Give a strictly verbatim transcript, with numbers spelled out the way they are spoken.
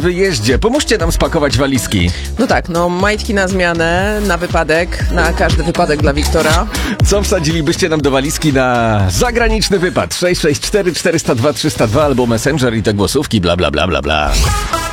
wyjeździe. Pomóżcie nam spakować walizki. No tak, no majtki na zmianę, na wypadek, na każdy wypadek dla Wiktora. Co wsadzilibyście nam do walizki na zagraniczny wypad? sześć sześć cztery cztery zero dwa trzysta dwa albo Messenger i te głosówki, bla bla bla bla bla.